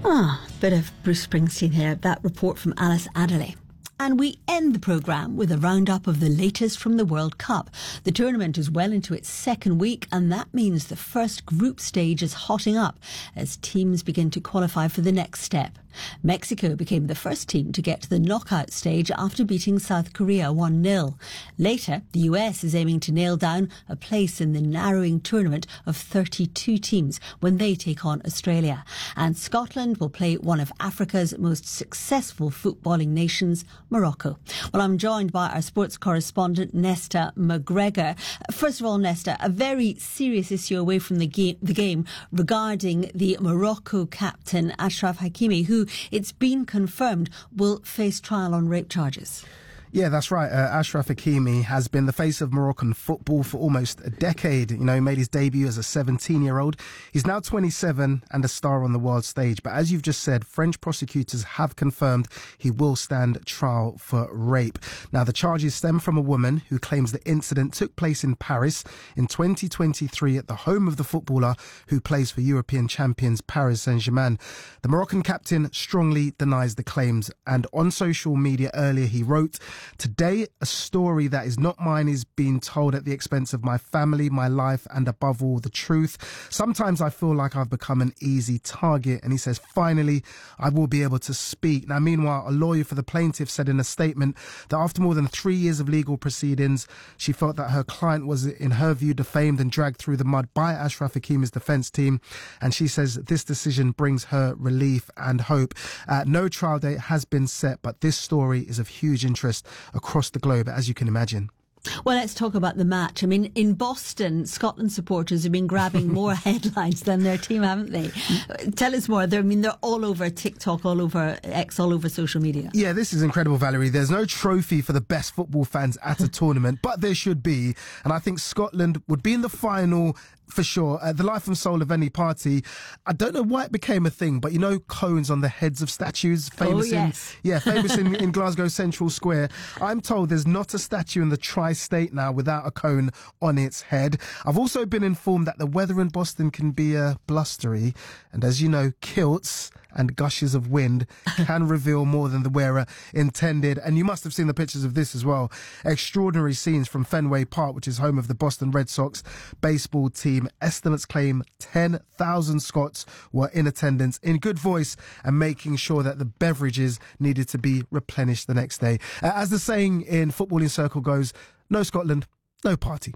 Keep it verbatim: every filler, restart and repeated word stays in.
Ah, bit of Bruce Springsteen here. That report from Alice Adderley. And we end the programme with a roundup of the latest from the World Cup. The tournament is well into its second week, and that means the first group stage is hotting up as teams begin to qualify for the next step. Mexico became the first team to get to the knockout stage after beating South Korea one nil. Later, the U S is aiming to nail down a place in the narrowing tournament of thirty-two teams when they take on Australia. And Scotland will play one of Africa's most successful footballing nations, Morocco. Well, I'm joined by our sports correspondent, Nesta McGregor. First of all, Nesta, a very serious issue away from the game, the game regarding the Morocco captain, Achraf Hakimi, who it's been confirmed will face trial on rape charges. Yeah, that's right. Uh, Achraf Hakimi has been the face of Moroccan football for almost a decade. You know, he made his debut as a seventeen-year-old. He's now twenty-seven and a star on the world stage. But as you've just said, French prosecutors have confirmed he will stand trial for rape. Now, the charges stem from a woman who claims the incident took place in Paris in twenty twenty-three at the home of the footballer who plays for European champions Paris Saint-Germain. The Moroccan captain strongly denies the claims. And on social media earlier, he wrote, "Today, a story that is not mine is being told at the expense of my family, my life, and above all, the truth. Sometimes I feel like I've become an easy target." And he says, "Finally, I will be able to speak." Now, meanwhile, a lawyer for the plaintiff said in a statement that after more than three years of legal proceedings, she felt that her client was, in her view, defamed and dragged through the mud by Achraf Hakimi's defence team. And she says this decision brings her relief and hope. Uh, no trial date has been set, but this story is of huge interest across the globe, as you can imagine. Well, let's talk about the match. I mean, in Boston, Scotland supporters have been grabbing more headlines than their team, haven't they? Tell us more. They're, I mean, they're all over TikTok, all over X, all over social media. Yeah, this is incredible, Valerie. There's no trophy for the best football fans at a tournament, but there should be. And I think Scotland would be in the final for sure. Uh, the life and soul of any party. I don't know why it became a thing, but you know, cones on the heads of statues, famous oh, yes. in yeah, famous in, in Glasgow Central Square. I'm told there's not a statue in the tri-state now without a cone on its head. I've also been informed that the weather in Boston can be uh, blustery, and as you know, kilts and gushes of wind can reveal more than the wearer intended. And you must have seen the pictures of this as well. Extraordinary scenes from Fenway Park, which is home of the Boston Red Sox baseball team. Estimates claim ten thousand Scots were in attendance in good voice and making sure that the beverages needed to be replenished the next day. Uh, as the saying in footballing circle goes, no Scotland, no party.